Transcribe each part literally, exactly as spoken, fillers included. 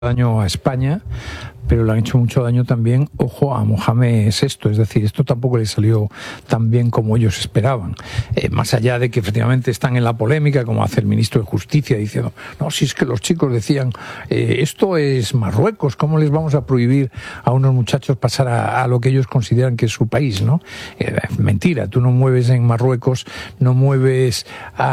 daño a España, pero le han hecho mucho daño también, ojo, a Mohamed sexto, es decir, esto tampoco le salió tan bien como ellos esperaban, eh, más allá de que efectivamente están en la polémica, como hace el ministro de Justicia, diciendo, no, si es que los chicos decían, eh, esto es Marruecos, ¿cómo les vamos a prohibir a unos muchachos pasar a, a lo que ellos consideran que es su país, ¿no? Eh, mentira, tú no mueves en Marruecos, no mueves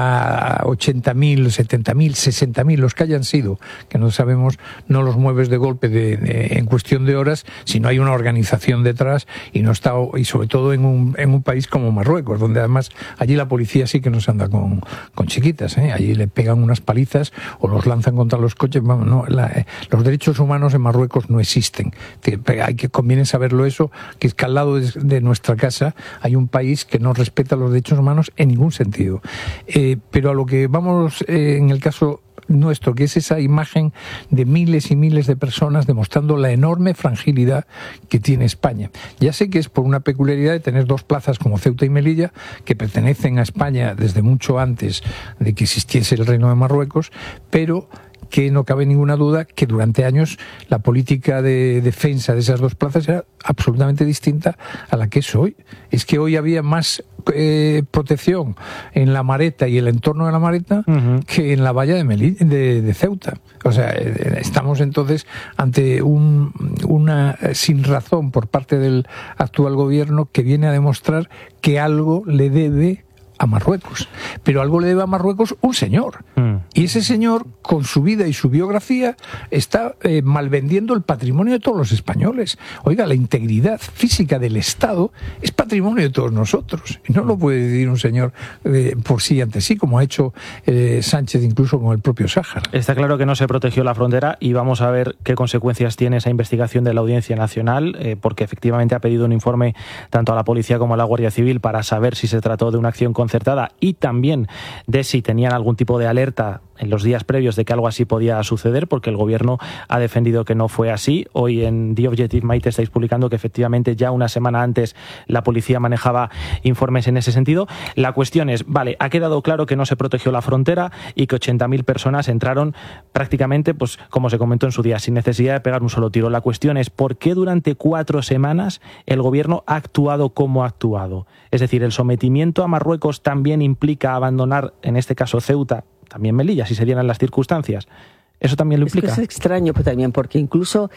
a ochenta mil, setenta mil, sesenta mil, los que hayan sido, que no sabemos, no los mueves de golpe de, de, en cuestión de horas, si no hay una organización detrás y no está, y sobre todo en un, en un país como Marruecos, donde además allí la policía sí que no se anda con, con chiquitas, ¿eh? Allí le pegan unas palizas o los lanzan contra los coches. Vamos, no, la, eh, los derechos humanos en Marruecos no existen. Hay que, conviene saberlo eso, que es que al lado de, de nuestra casa hay un país que no respeta los derechos humanos en ningún sentido. Eh, pero a lo que vamos eh, en el caso nuestro, que es esa imagen de miles y miles de personas demostrando la enorme fragilidad que tiene España. Ya sé que es por una peculiaridad de tener dos plazas como Ceuta y Melilla, que pertenecen a España desde mucho antes de que existiese el Reino de Marruecos, pero que no cabe ninguna duda que durante años la política de defensa de esas dos plazas era absolutamente distinta a la que es hoy. Es que hoy había más eh, protección en la Mareta y el entorno de la Mareta uh-huh. que en la valla de, Melilla, de, de Ceuta. O sea, eh, estamos entonces ante un, una sinrazón por parte del actual gobierno que viene a demostrar que algo le debe a Marruecos, pero algo le debe a Marruecos un señor, mm. y ese señor con su vida y su biografía está eh, malvendiendo el patrimonio de todos los españoles. Oiga, la integridad física del Estado es patrimonio de todos nosotros y no lo puede decir un señor eh, por sí ante sí, como ha hecho eh, Sánchez incluso con el propio Sáhara. Está claro que no se protegió la frontera y vamos a ver qué consecuencias tiene esa investigación de la Audiencia Nacional, eh, porque efectivamente ha pedido un informe tanto a la Policía como a la Guardia Civil para saber si se trató de una acción con concertada y también de si tenían algún tipo de alerta en los días previos de que algo así podía suceder, porque el gobierno ha defendido que no fue así. Hoy en The Objective, Maite, estáis publicando que efectivamente ya una semana antes la policía manejaba informes en ese sentido. La cuestión es, vale, ha quedado claro que no se protegió la frontera y que ochenta mil personas entraron prácticamente, pues como se comentó en su día, sin necesidad de pegar un solo tiro. La cuestión es, ¿por qué durante cuatro semanas el gobierno ha actuado como ha actuado? Es decir, el sometimiento a Marruecos también implica abandonar, en este caso Ceuta, también Melilla, si se dieran las circunstancias. ¿Eso también lo implica? Es que es extraño pues, también, porque incluso,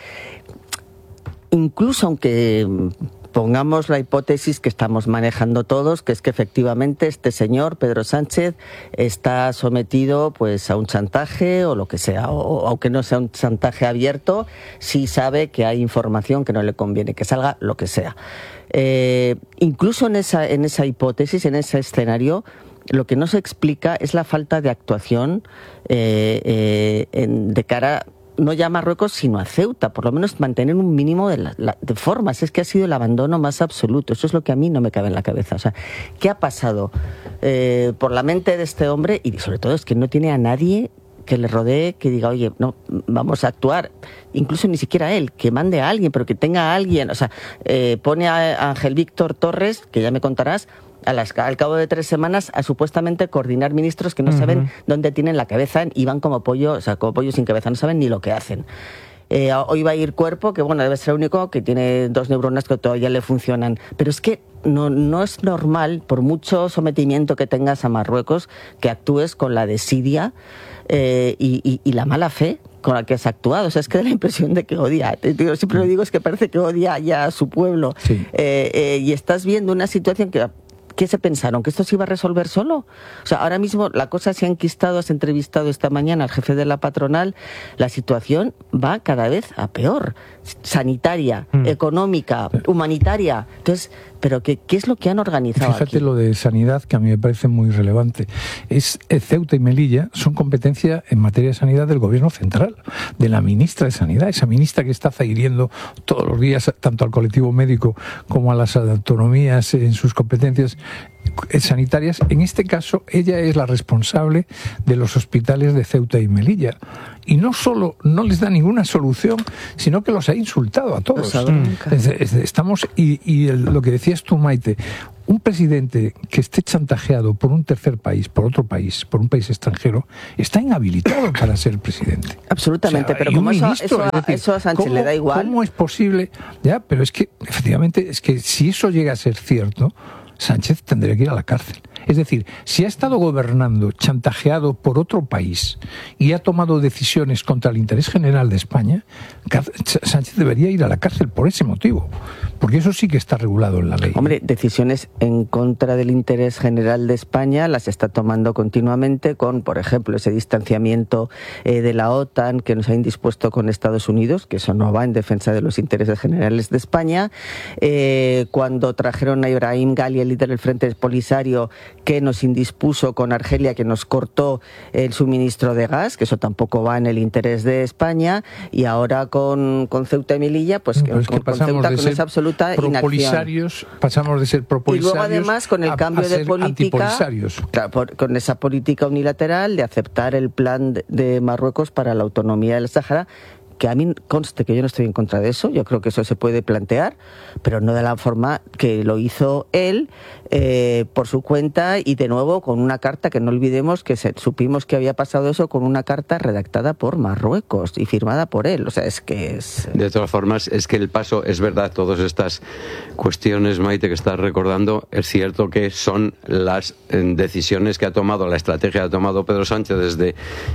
incluso aunque pongamos la hipótesis que estamos manejando todos, que es que efectivamente este señor, Pedro Sánchez, está sometido pues a un chantaje o lo que sea, o, o aunque no sea un chantaje abierto, sí sabe que hay información que no le conviene que salga, lo que sea. Eh, incluso en esa, en esa hipótesis, en ese escenario, lo que no se explica es la falta de actuación eh, eh, en, de cara, no ya a Marruecos, sino a Ceuta, por lo menos mantener un mínimo de, la, la, de formas. Es que ha sido el abandono más absoluto. Eso es lo que a mí no me cabe en la cabeza. O sea, ¿qué ha pasado eh, por la mente de este hombre? Y sobre todo es que no tiene a nadie que le rodee, que diga, oye, no, vamos a actuar. Incluso ni siquiera él, que mande a alguien, pero que tenga a alguien. O sea, eh, pone a Ángel Víctor Torres, que ya me contarás, A las, al cabo de tres semanas a supuestamente coordinar ministros que no uh-huh. saben dónde tienen la cabeza y van como pollo, o sea, como pollo sin cabeza, no saben ni lo que hacen. Eh, hoy va a ir Cuerpo, que bueno, debe ser el único que tiene dos neuronas que todavía le funcionan, pero es que no, no es normal, por mucho sometimiento que tengas a Marruecos, que actúes con la desidia eh, y, y, y la mala fe con la que has actuado. O sea, es que da la impresión de que odia. Te digo, siempre lo digo, es que parece que odia ya a su pueblo. Sí. Eh, eh, y estás viendo una situación que... ¿Qué se pensaron? ¿Que esto se iba a resolver solo? O sea, ahora mismo la cosa se ha enquistado, has entrevistado esta mañana al jefe de la patronal, la situación va cada vez a peor. Sanitaria, mm. económica, humanitaria. Entonces, ¿pero qué, qué es lo que han organizado Fíjate aquí? Lo de sanidad, que a mí me parece muy relevante. Es Ceuta y Melilla son competencia en materia de sanidad del gobierno central, de la ministra de Sanidad, esa ministra que está zahiriendo todos los días tanto al colectivo médico como a las autonomías en sus competencias. sanitarias. En este caso, ella es la responsable de los hospitales de Ceuta y Melilla. Y no solo no les da ninguna solución, sino que los ha insultado a todos. Estamos, y, y el, lo que decías tú, Maite, un presidente que esté chantajeado por un tercer país, por otro país, por un país extranjero, está inhabilitado para ser presidente. Absolutamente, o sea, pero como eso, eso, a, decir, eso a Sánchez ¿cómo, le da igual. ¿Cómo es posible? Ya, pero es que, efectivamente, es que si eso llega a ser cierto, Sánchez tendría que ir a la cárcel. Es decir, si ha estado gobernando chantajeado por otro país y ha tomado decisiones contra el interés general de España, Sánchez debería ir a la cárcel por ese motivo, porque eso sí que está regulado en la ley. Hombre, decisiones en contra del interés general de España las está tomando continuamente con, por ejemplo, ese distanciamiento eh, de la OTAN que nos ha indispuesto con Estados Unidos, que eso no va en defensa de los intereses generales de España. Eh, cuando trajeron a Ibrahim Gali, el líder del Frente Polisario, que nos indispuso con Argelia, que nos cortó el suministro de gas, que eso tampoco va en el interés de España, y ahora con, con Ceuta y Melilla, pues que, con, con, con Ceuta con esa absoluta inacción. Pasamos de ser propolisarios y luego además con el cambio a, a de política, claro, por, con esa política unilateral de aceptar el plan de, de Marruecos para la autonomía del Sáhara, que a mí conste que yo no estoy en contra de eso, yo creo que eso se puede plantear, pero no de la forma que lo hizo él, eh, por su cuenta, y de nuevo con una carta que no olvidemos que se, supimos que había pasado eso con una carta redactada por Marruecos y firmada por él. O sea, es que es... De todas formas, es que el paso, es verdad, todas estas cuestiones, Maite, que estás recordando, es cierto que son las eh, decisiones que ha tomado, la estrategia que ha tomado Pedro Sánchez desde,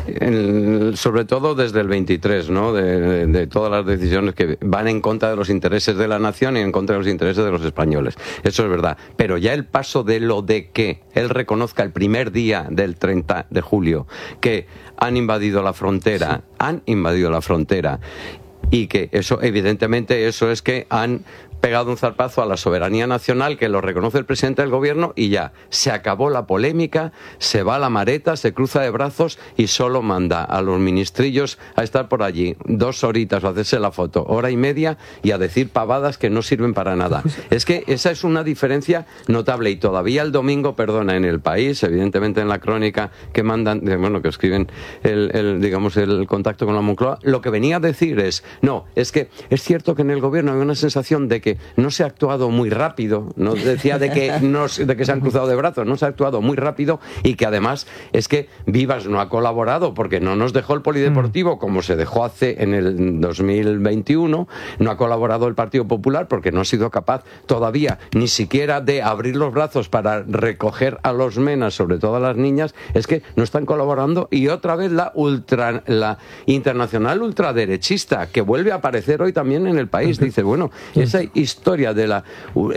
el, sobre todo desde el veintitrés, ¿no?, de De, de todas las decisiones que van en contra de los intereses de la nación y en contra de los intereses de los españoles. Eso es verdad. Pero ya el paso de lo de que él reconozca el primer día del treinta de julio que han invadido la frontera, sí. han invadido la frontera, y que eso, evidentemente, eso es que han pegado un zarpazo a la soberanía nacional, que lo reconoce el presidente del gobierno, y ya se acabó la polémica, se va a la mareta, se cruza de brazos y solo manda a los ministrillos a estar por allí dos horitas o a hacerse la foto, hora y media, y a decir pavadas que no sirven para nada. Es que esa es una diferencia notable, y todavía el domingo, perdona, en El País, evidentemente en la crónica que mandan, bueno, que escriben el, el digamos el contacto con la Moncloa, lo que venía a decir es, no, es que es cierto que en el gobierno hay una sensación de que no se ha actuado muy rápido, no decía de que, no, de que se han cruzado de brazos, no se ha actuado muy rápido, y que además es que Vivas no ha colaborado porque no nos dejó el polideportivo como se dejó hace en el dos mil veintiuno, no ha colaborado el Partido Popular porque no ha sido capaz todavía ni siquiera de abrir los brazos para recoger a los menas, sobre todo a las niñas, es que no están colaborando. Y otra vez la ultra, la internacional ultraderechista, que vuelve a aparecer hoy también en El País, dice, bueno, esa historia de la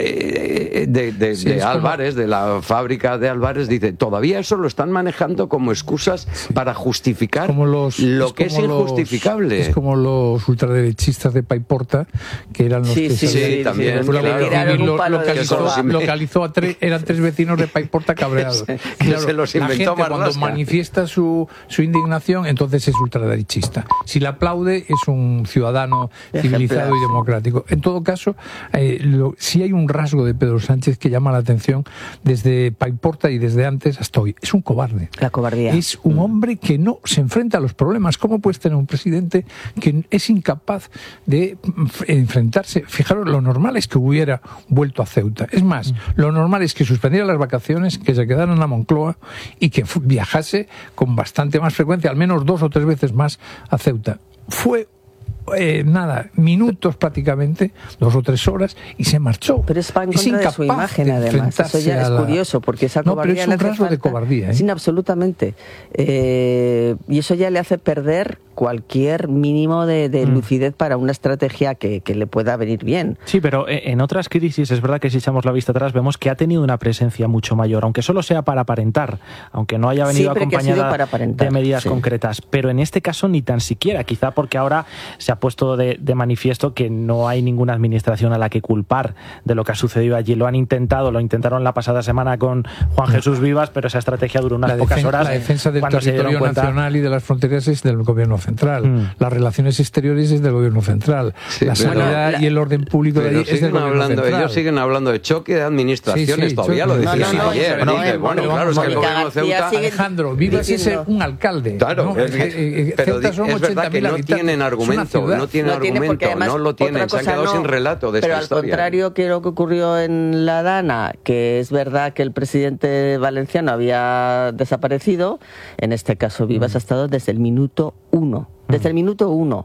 de, de, de, sí, de Álvarez, como... de la fábrica de Álvarez, dice, todavía eso lo están manejando como excusas sí. para justificar como los, lo es que es injustificable. Los, es como los ultraderechistas de Paiporta, que eran los sí, que sí, se, sí, también, sí, claro, lo, localizó, localizó a tres, eran tres vecinos de Paiporta cabreados. que se, claro, se los inventó la gente, cuando manifiesta su, su indignación, entonces es ultraderechista. Si la aplaude, es un ciudadano civilizado y democrático. En todo caso, Eh, lo, sí hay un rasgo de Pedro Sánchez que llama la atención desde Paiporta y desde antes hasta hoy. Es un cobarde. La cobardía. Es un hombre que no se enfrenta a los problemas. ¿Cómo puedes tener un presidente que es incapaz de enfrentarse? Fijaros, lo normal es que hubiera vuelto a Ceuta. Es más, lo normal es que suspendiera las vacaciones, que se quedara en la Moncloa y que viajase con bastante más frecuencia, al menos dos o tres veces más a Ceuta. Fue Eh, nada, minutos prácticamente, dos o tres horas, y se marchó. Pero es para en contra de su imagen, además. Eso ya es curioso, porque esa cobardía... No, pero es un rasgo de cobardía, ¿eh? Sí, absolutamente. Eh, y eso ya le hace perder cualquier mínimo de, de mm. lucidez para una estrategia que, que le pueda venir bien. Sí, pero en otras crisis es verdad que si echamos la vista atrás vemos que ha tenido una presencia mucho mayor, aunque solo sea para aparentar, aunque no haya venido Siempre acompañada para aparentar, de medidas sí. concretas. Pero en este caso ni tan siquiera, quizá porque ahora se ha puesto de, de manifiesto que no hay ninguna administración a la que culpar de lo que ha sucedido allí. Lo han intentado, lo intentaron la pasada semana con Juan Jesús Vivas, pero esa estrategia duró unas la pocas defen- horas. La defensa del territorio cuenta... nacional y de las fronteras es del gobierno central. Mm. Las relaciones exteriores es del gobierno central. Sí, la pero, sanidad la, y el orden público de allí es del gobierno hablando, central. Ellos siguen hablando de choque de administraciones, sí, sí, todavía choque. lo decían no, no, ayer. no, Dice, no, bueno, no, claro, es que el Mónica gobierno de Ceuta... García Alejandro, Vivas es diciendo... un alcalde. Claro, ¿no? es, Eh, eh, pero Ceuta son es verdad que no tienen argumento, no tienen no tiene, argumento, además, no lo tienen, se han quedado no, sin relato de pero esta historia. Pero al contrario que lo que ocurrió en La Dana, que es verdad que el presidente valenciano había desaparecido, en este caso Vivas mm. ha estado desde el minuto uno. Desde el minuto uno,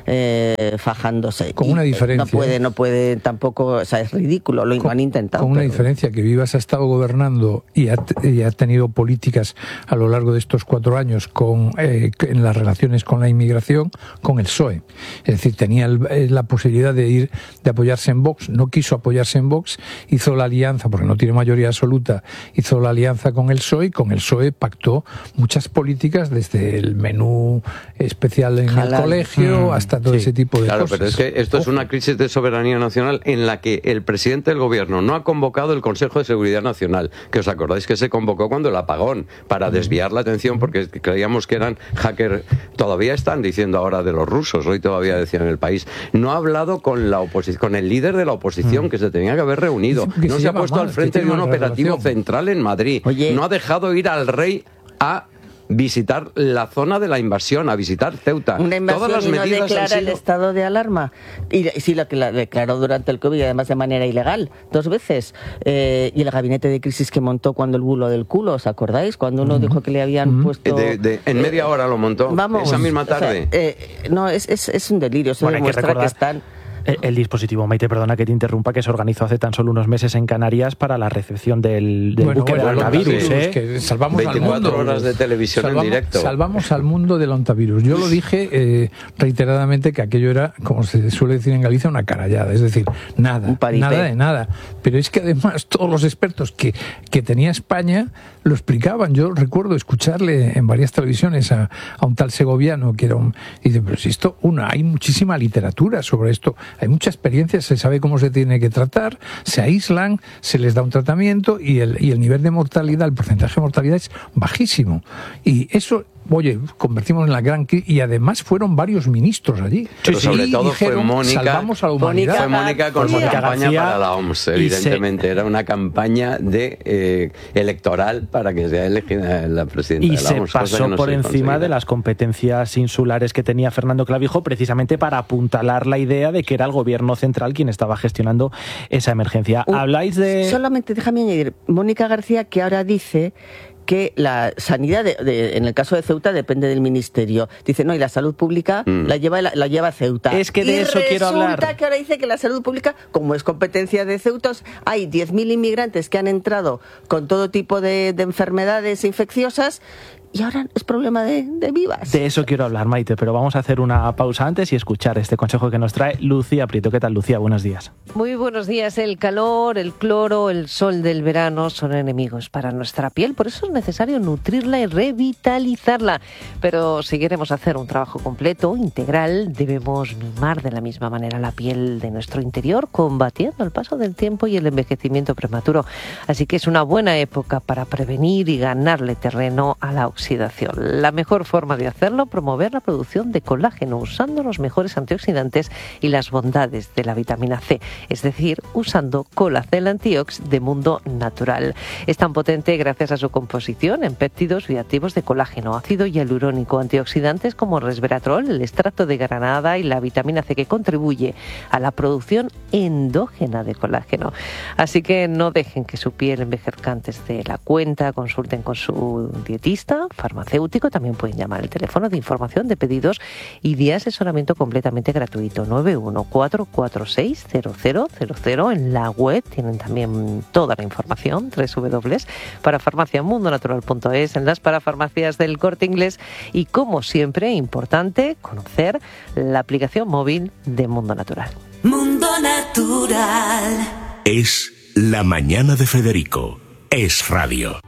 eh, fajándose. Con una diferencia. No puede, no puede tampoco, o sea, es ridículo, lo con, han intentado. Con una pero... diferencia, que Vivas ha estado gobernando y ha, y ha tenido políticas a lo largo de estos cuatro años con, eh, en las relaciones con la inmigración, con el P S O E. Es decir, tenía el, la posibilidad de ir, de apoyarse en Vox, no quiso apoyarse en Vox, hizo la alianza, porque no tiene mayoría absoluta, hizo la alianza con el P S O E y con el P S O E pactó muchas políticas, desde el menú especial en Jalán. El colegio, mm, hasta todo sí. ese tipo de claro, cosas. Pero es que esto Ojo. es una crisis de soberanía nacional en la que el presidente del gobierno no ha convocado el Consejo de Seguridad Nacional, que os acordáis que se convocó cuando el apagón, para desviar la atención, porque creíamos que eran hackers. Todavía están diciendo ahora de los rusos, hoy todavía decían en El País. No ha hablado con la oposición, con el líder de la oposición, mm. que se tenía que haber reunido. Que no se, se ha puesto mal, al frente de un operativo relación. central en Madrid. Oye. No ha dejado ir al rey a visitar la zona de la invasión, a visitar Ceuta. Una invasión. Todas las y no medidas declara sido... el estado de alarma. Y sí, lo que la declaró durante el COVID, además de manera ilegal, dos veces. Eh, y el gabinete de crisis que montó cuando el bulo del culo, ¿os acordáis? Cuando uno uh-huh. dijo que le habían uh-huh. puesto... De, de, en media hora lo montó, Vamos, esa misma tarde. O sea, eh, no, es, es, es un delirio. Eso bueno, demuestra que, que están... El, el dispositivo, Maite, perdona que te interrumpa, que se organizó hace tan solo unos meses en Canarias para la recepción del, del bueno, buque bueno, del Ontavirus. Sí, ¿eh? que salvamos veinticuatro al mundo. horas de televisión salvamos, en directo. Salvamos al mundo del Ontavirus. Yo lo dije eh, reiteradamente que aquello era, como se suele decir en Galicia, una carallada. Es decir, nada, nada de nada. Pero es que además todos los expertos que, que tenía España lo explicaban. Yo recuerdo escucharle en varias televisiones a, a un tal segoviano que era un... Y dice, pero si esto, una, hay muchísima literatura sobre esto, hay mucha experiencia, se sabe cómo se tiene que tratar, se aíslan, se les da un tratamiento y el, y el nivel de mortalidad, el porcentaje de mortalidad es bajísimo. Y eso, oye, convertimos en la gran crisis y además fueron varios ministros allí. Pero sobre y todo dijeron, fue Mónica, salvamos a la humanidad. Fue Mónica con su campaña García, para la O M S, evidentemente. Se, era una campaña de eh, electoral para que sea elegida la presidenta y de la O M S. Y se pasó no por encima conseguida. de las competencias insulares que tenía Fernando Clavijo, precisamente para apuntalar la idea de que era el gobierno central quien estaba gestionando esa emergencia. Uh, Habláis de... Solamente déjame añadir, Mónica García, que ahora dice que la sanidad, de, de, en el caso de Ceuta, depende del ministerio. Dice, no, y la salud pública mm. la lleva la, la lleva Ceuta. Es que de y eso quiero hablar. Resulta que ahora dice que la salud pública, como es competencia de Ceuta, hay diez mil inmigrantes que han entrado con todo tipo de, de enfermedades infecciosas. Y ahora es problema de, de Vivas. De eso quiero hablar, Maite, pero vamos a hacer una pausa antes y escuchar este consejo que nos trae Lucía Prieto. ¿Qué tal, Lucía? Buenos días. Muy buenos días. El calor, el cloro, el sol del verano son enemigos para nuestra piel. Por eso es necesario nutrirla y revitalizarla. Pero si queremos hacer un trabajo completo, integral, debemos mimar de la misma manera la piel de nuestro interior, combatiendo el paso del tiempo y el envejecimiento prematuro. Así que es una buena época para prevenir y ganarle terreno a la oxidación. La mejor forma de hacerlo, promover la producción de colágeno usando los mejores antioxidantes y las bondades de la vitamina C, es decir, usando Colacel Antiox de Mundo Natural. Es tan potente gracias a su composición en péptidos bioactivos de colágeno, ácido hialurónico, antioxidantes como resveratrol, el extracto de granada y la vitamina C, que contribuye a la producción endógena de colágeno. Así que no dejen que su piel envejezca antes de la cuenta, consulten con su dietista, farmacéutico, también pueden llamar el teléfono de información de pedidos y de asesoramiento completamente gratuito nueve uno cuatro cuatro seis cero cero cero cero. En la web tienen también toda la información, doble u doble u doble u punto parafarmacia mundo natural punto es, en las parafarmacias del Corte Inglés. Y como siempre, importante conocer la aplicación móvil de Mundo Natural. Mundo Natural. Es la mañana de Federico. Es radio.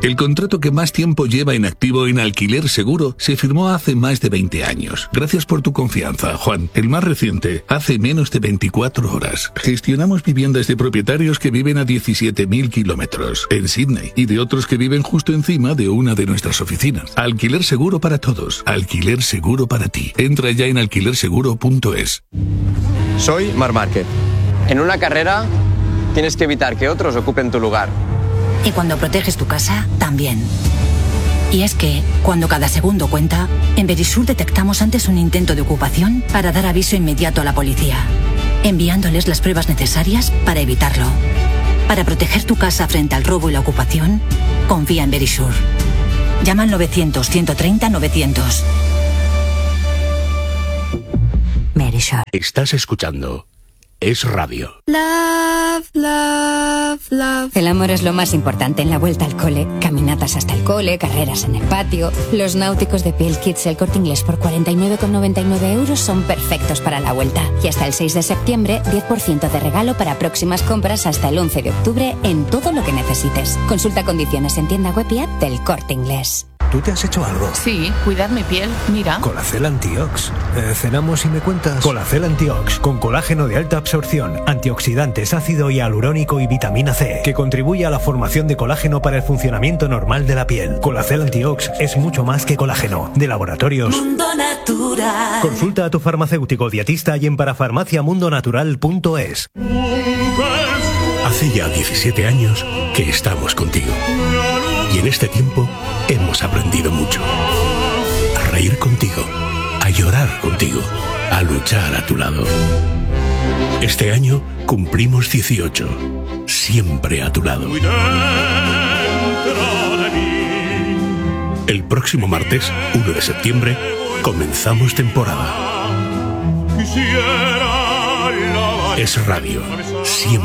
El contrato que más tiempo lleva en activo en Alquiler Seguro se firmó hace más de veinte años. Gracias por tu confianza, Juan. El más reciente, hace menos de veinticuatro horas. Gestionamos viviendas de propietarios que viven a diecisiete mil kilómetros en Sydney y de otros que viven justo encima de una de nuestras oficinas. Alquiler Seguro para todos. Alquiler Seguro para ti. Entra ya en alquiler seguro punto es. Soy Marc Márquez. En una carrera tienes que evitar que otros ocupen tu lugar. Y cuando proteges tu casa, también. Y es que, cuando cada segundo cuenta, en Verisur detectamos antes un intento de ocupación para dar aviso inmediato a la policía, enviándoles las pruebas necesarias para evitarlo. Para proteger tu casa frente al robo y la ocupación, confía en Verisur. Llama al novecientos, ciento treinta, novecientos. Verisur. Estás escuchando Es Radio. Love, love, love. El amor es lo más importante en la vuelta al cole. Caminatas hasta el cole, carreras en el patio. Los náuticos de Piel Kids El Corte Inglés por cuarenta y nueve con noventa y nueve euros son perfectos para la vuelta. Y hasta el seis de septiembre, diez por ciento de regalo para próximas compras hasta el once de octubre en todo lo que necesites. Consulta condiciones en tienda web y app del Corte Inglés. ¿Tú te has hecho algo? Sí, cuidar mi piel, mira. Colacel Antiox. Eh, ¿Cenamos y me cuentas? Colacel Antiox, con colágeno de alta absorción, antioxidantes, ácido hialurónico y vitamina C, que contribuye a la formación de colágeno para el funcionamiento normal de la piel. Colacel Antiox es mucho más que colágeno. De Laboratorios Mundo Natural. Consulta a tu farmacéutico dietista y en parafarmacia mundo natural punto es. Hace ya diecisiete años que estamos contigo. Y en este tiempo hemos aprendido mucho. A reír contigo, a llorar contigo, a luchar a tu lado. Este año cumplimos dieciocho, siempre a tu lado. El próximo martes, uno de septiembre, comenzamos temporada. Es Radio, siempre.